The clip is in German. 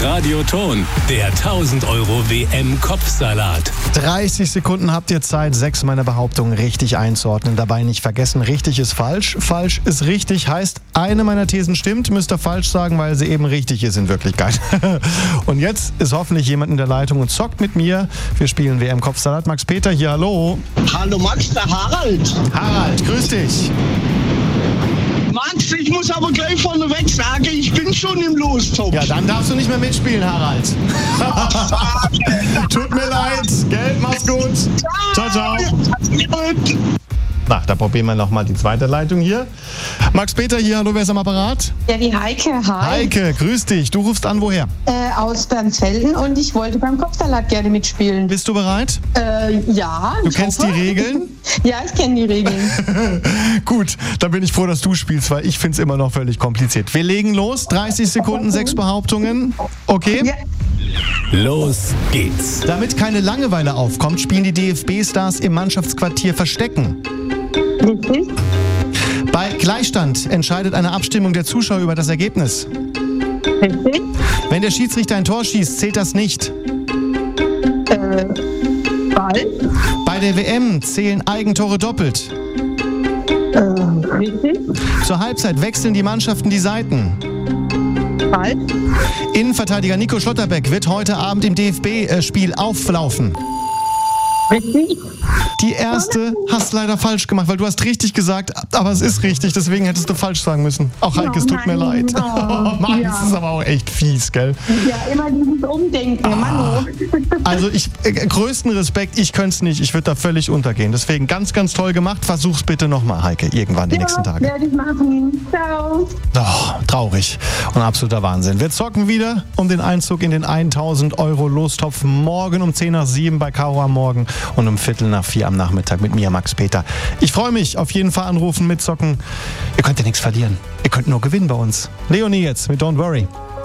Radioton, der 1000 Euro WM-Kopfsalat. 30 Sekunden habt ihr Zeit, 6 meiner Behauptungen richtig einzuordnen. Dabei nicht vergessen, richtig ist falsch, falsch ist richtig. Heißt, eine meiner Thesen stimmt, müsst ihr falsch sagen, weil sie eben richtig ist in Wirklichkeit. Und jetzt ist hoffentlich jemand in der Leitung und zockt mit mir. Wir spielen WM-Kopfsalat. Max Peter hier, hallo. Hallo Max, der Harald. Harald, grüß dich. Max, ich muss aber gleich vorneweg sagen, ich bin schon im Lostopf. Ja, dann darfst du nicht mehr mitspielen, Harald. Tut mir leid, Geld, mach's gut. Ciao, ciao. Na, da probieren wir nochmal die zweite Leitung hier. Max Peter hier, hallo, wer ist am Apparat? Ja, die Heike, hi. Heike, grüß dich. Du rufst an, woher? Aus Bernsfelden und ich wollte beim Kopfsalat gerne mitspielen. Bist du bereit? Ja. Du kennst die Regeln? Ja, ich kenne die Regeln. Gut, dann bin ich froh, dass du spielst, weil ich finde es immer noch völlig kompliziert. Wir legen los, 30 Sekunden, 6 Behauptungen. Okay? Ja. Los geht's. Damit keine Langeweile aufkommt, spielen die DFB-Stars im Mannschaftsquartier Verstecken. Richtig. Bei Gleichstand entscheidet eine Abstimmung der Zuschauer über das Ergebnis. Richtig. Wenn der Schiedsrichter ein Tor schießt, zählt das nicht. Ball. Bei der WM zählen Eigentore doppelt. Richtig. Zur Halbzeit wechseln die Mannschaften die Seiten. Ball. Innenverteidiger Nico Schlotterbeck wird heute Abend im DFB-Spiel auflaufen. Richtig. Die erste hast du leider falsch gemacht, weil du hast richtig gesagt, aber es ist richtig, deswegen hättest du falsch sagen müssen. Auch Heike, es tut mir leid. Oh Mann, Ja. das ist aber auch echt fies, gell? Ja, immer dieses Umdenken, Manu. Also größten Respekt, ich könnte es nicht, ich würde da völlig untergehen. Deswegen ganz, ganz toll gemacht. Versuch's bitte nochmal, Heike, irgendwann die nächsten Tage. Werde ich machen. Ciao. Oh, traurig und absoluter Wahnsinn. Wir zocken wieder um den Einzug in den 1000 Euro Lostopf morgen um 10 nach 7 bei Caro am Morgen und um 3:45 am Nachmittag mit mir, Max Peter. Ich freue mich, auf jeden Fall anrufen, mitzocken. Ihr könnt ja nichts verlieren. Ihr könnt nur gewinnen bei uns. Leonie jetzt mit Don't Worry.